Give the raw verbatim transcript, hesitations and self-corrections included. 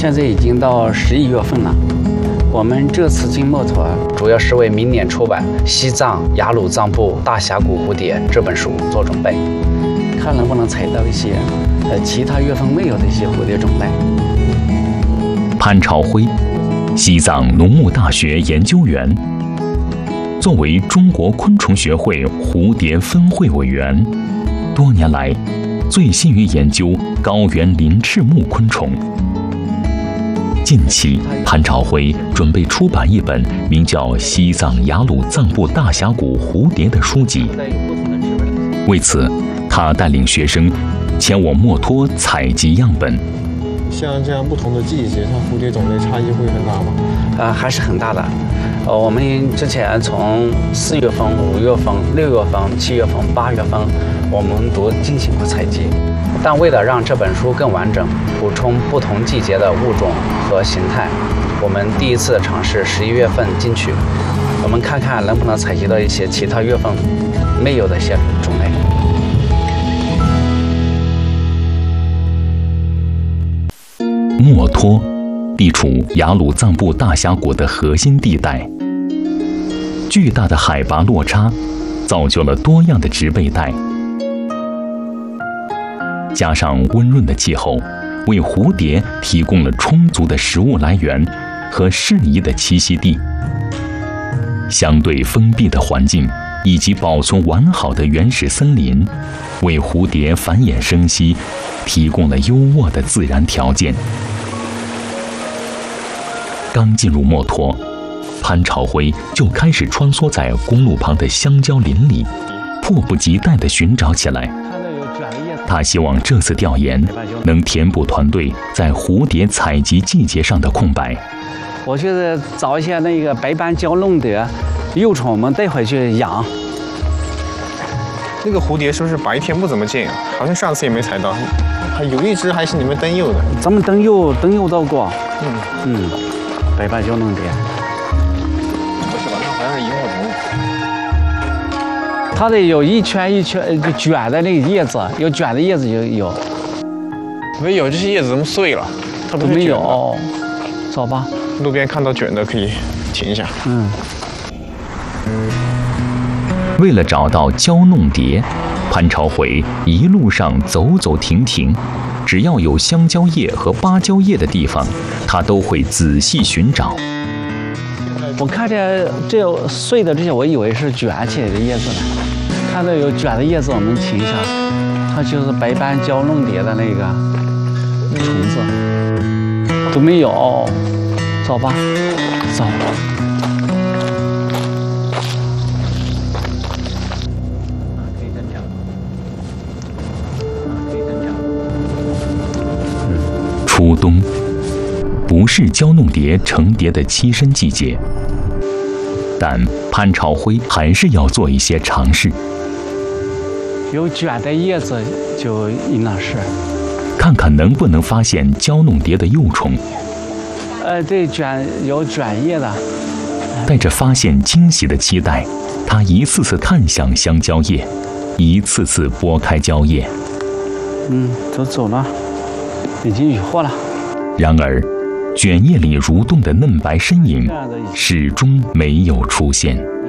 现在已经到十一月份了。我们这次进墨脱，主要是为明年出版《西藏雅鲁藏布大峡谷蝴蝶》这本书做准备，看能不能采到一些呃其他月份没有的一些蝴蝶种类。 潘朝辉，西藏农牧大学研究员，作为中国昆虫学会蝴蝶分会委员，多年来醉心于研究高原鳞翅目昆虫。近期，潘朝辉准备出版一本名叫《西藏雅鲁藏布大峡谷蝴蝶》的书籍。为此，他带领学生前往墨脱采集样本。 像这样不同的季节，它蝴蝶种类差异会很大吗？ 呃，还是很大的。呃，我们之前从四月份、五月份、六月份、七月份、八月份，我们都进行过采集。但为了让这本书更完整，补充不同季节的物种和形态，我们第一次尝试十一月份进去，我们看看能不能采集到一些其他月份没有的一些种类。 墨脱地处雅鲁藏布大峡谷的核心地带，巨大的海拔落差造就了多样的植被带，加上温润的气候，为蝴蝶提供了充足的食物来源和适宜的栖息地。相对封闭的环境以及保存完好的原始森林，为蝴蝶繁衍生息提供了优渥的自然条件。刚进入墨脱，潘朝辉就开始穿梭在公路旁的香蕉林里，迫不及待地寻找起来。他希望这次调研能填补团队在蝴蝶采集季节上的空白。 我就是找一些那个白斑胶弄的幼虫，我们带回去养。 那个蝴蝶是不是白天不怎么见啊？好像上次也没采到，还有一只还是你们登幼的。 咱们登幼登幼到过。 嗯嗯，白斑胶弄的。 不是吧？那好像是萤火虫。 它得有一圈一圈卷的那个叶子，有卷的叶子就有。 没有，这些叶子怎么碎了？它不是没卷的有。走吧。 路边看到卷的可以停一下。 嗯。 为了找到胶弄蝶，潘朝辉一路上走走停停，只要有香蕉叶和芭蕉叶的地方，他都会仔细寻找。 我看见这碎的这些，我以为是卷起来的叶子呢。看到有卷的叶子，我们停一下，它就是白斑胶弄蝶的那个虫子，都没有。走吧，走。 初冬不是胶弄蝶成蝶的栖身季节，但潘朝辉还是要做一些尝试。 有卷的叶子就应当是， 看看能不能发现胶弄蝶的幼虫。 呃，对，卷有卷叶的。 带着发现惊喜的期待，他一次次看向香蕉叶，一次次拨开蕉叶。 嗯，都走了。已经渔获了。 然而，卷叶里蠕动的嫩白身影始终没有出现。